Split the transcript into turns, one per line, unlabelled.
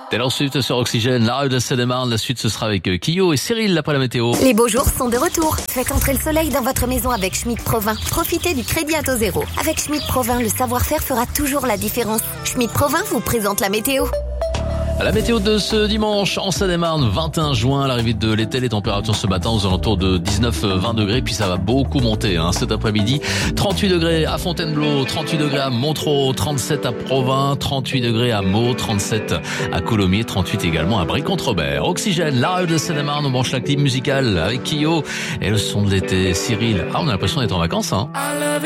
Taylor Swift sur Oxygène, la rue de Seine-et-Marne. La suite, ce sera avec Kyo et Cyril, après la météo.
Les beaux jours sont de retour. Faites entrer le soleil dans votre maison avec Schmitt Provins. Profitez du crédit à taux zéro. Avec Schmitt Provins, le savoir-faire fera toujours la différence. Schmitt Provins vous présente la météo.
La météo de ce dimanche en Seine-et-Marne, 21 juin, l'arrivée de l'été, les températures ce matin aux alentours de 19-20 degrés, puis ça va beaucoup monter cet après-midi. 38 degrés à Fontainebleau, 38 degrés à Montereau, 37 à Provins, 38 degrés à Meaux, 37 à Coulommiers, 38 également à Brie-Comte-Robert. Oxygène, la rue de Seine-et-Marne, on branche la clim musicale avec Kyo et le son de l'été. Cyril, on a l'impression d'être en vacances,